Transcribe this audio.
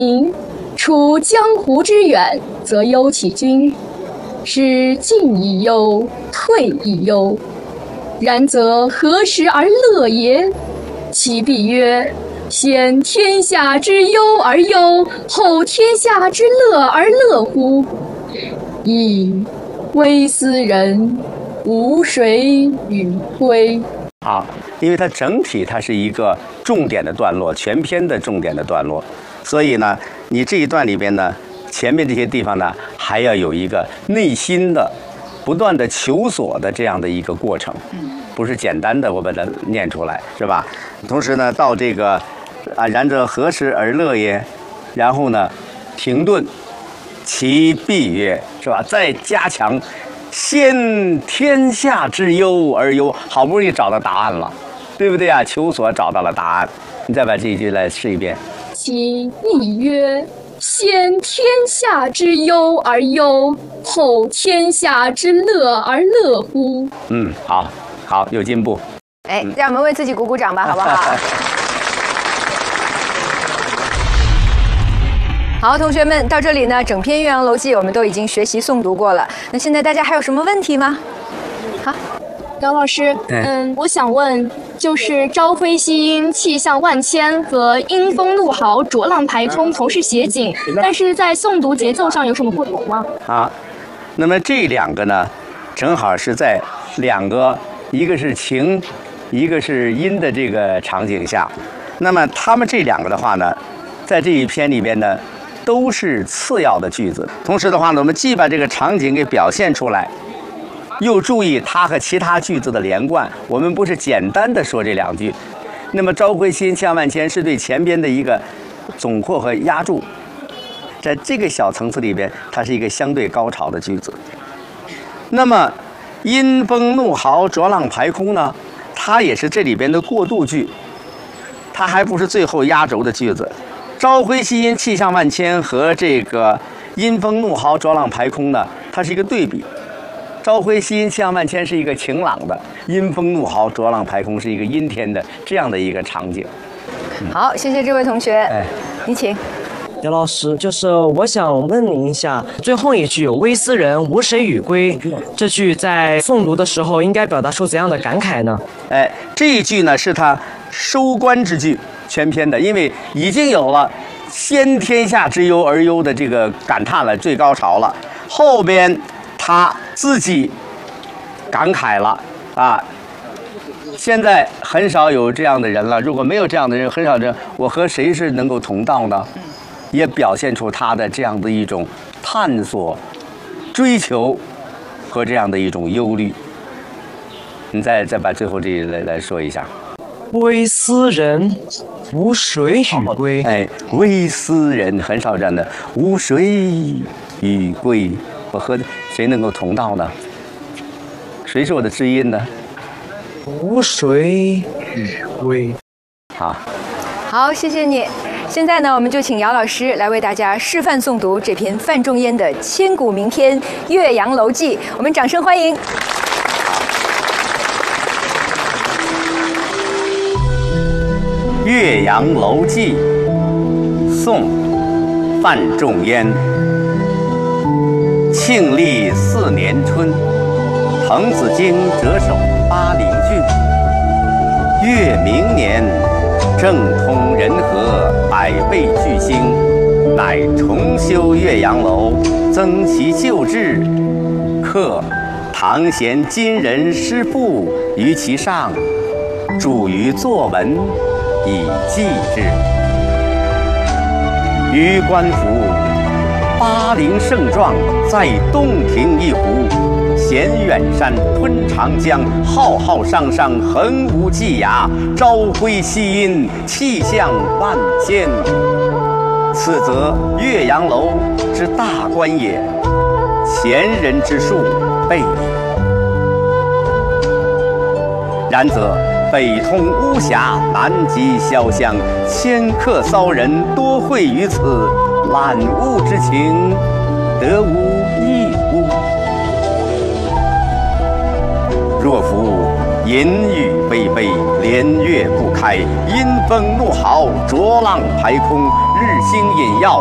处江湖之远，则忧其君，是进亦忧，退亦忧。然则何时而乐也？其必曰：先天下之忧而忧，后天下之乐而乐乎？噫！微斯人，吾谁与归？ 好，因为它整体它是一个重点的段落，全篇的重点的段落，所以呢，你这一段里边呢，前面这些地方呢，还要有一个内心的不断的求索的这样的一个过程，不是简单的我把它念出来，是吧？同时呢，到这个然则何时而乐也？然后呢，停顿，其必曰，是吧？再加强。先天下之忧而忧，好不容易找到答案了，对不对啊？求索找到了答案，你再把这一句来试一遍。 其必曰：先天下之忧而忧，后天下之乐而乐乎？好，有进步。 哎，让我们为自己鼓鼓掌吧，好不好？好，同学们，到这里呢，整篇《岳阳楼记》我们都已经学习诵读过了。那现在大家还有什么问题吗？好， 姚老师，我想问，就是朝晖夕阴，气象万千和阴风怒号，浊浪排空同是写景，但是在诵读节奏上有什么不同吗？ 那么这两个呢，正好是在两个，一个是晴，一个是阴的这个场景下。那么他们这两个的话呢，在这一篇里边呢，都是次要的句子。同时的话呢，我们既把这个场景给表现出来，又注意它和其他句子的连贯。我们不是简单的说这两句。那么朝晖夕阴气象万千是对前边的一个总括和压注，在这个小层次里边，它是一个相对高潮的句子。那么阴风怒号浊浪排空呢，它也是这里边的过渡句，它还不是最后压轴的句子。朝晖夕阴气象万千和这个阴风怒号浊浪排空呢，它是一个对比。朝晖夕阴气象万千是一个晴朗的，阴风怒号浊浪排空是一个阴天的这样的一个场景。 好，谢谢这位同学。你请。 姚老师，就是我想问您一下，最后一句"微斯人，吾谁与归"这句在诵读的时候应该表达出怎样的感慨呢？ 这一句呢是他收官之句，全篇的，因为已经有了先天下之忧而忧的这个感叹了，最高潮了。后边他自己感慨了啊。现在很少有这样的人了，如果没有这样的人，很少人，我和谁是能够同道呢？也表现出他的这样的一种探索、追求和这样的一种忧虑。你再把最后这一来说一下。 微斯人，吾谁与归？ 微斯人很少这样的，吾谁与归？我和谁能够同道呢？谁是我的知音呢？ 吾谁与归？ 好，谢谢你。现在呢，我们就请姚老师来为大家示范诵读这篇范仲淹的千古名篇《岳阳楼记》，我们掌声欢迎。 《岳阳楼记》，宋·范仲淹。庆历4年春，滕子京谪守巴陵郡。越明年，政通人和，百废具兴，乃重修岳阳楼，增其旧制，刻唐贤今人诗赋于其上，著于作文，以记之。予观夫，巴陵胜状，在洞庭一湖，衔远山，吞长江，浩浩汤汤，横无际涯，朝晖夕阴，气象万千。此则岳阳楼之大观也，前人之述备矣。然则北通巫峡，南极潇湘，迁客骚人多会于此，览物之情，得无异乎？若夫淫雨霏霏，连月不开，阴风怒号，浊浪排空， 日星引药。